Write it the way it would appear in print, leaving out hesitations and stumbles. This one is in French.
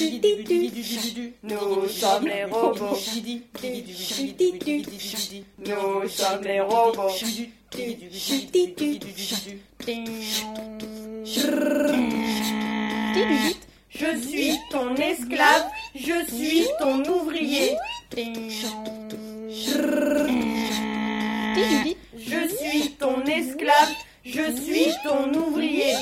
Nous sommes les robots. Nous sommes les robots. Je suis ton esclave, je suis ton ouvrier. Je suis ton esclave, je suis ton ouvrier.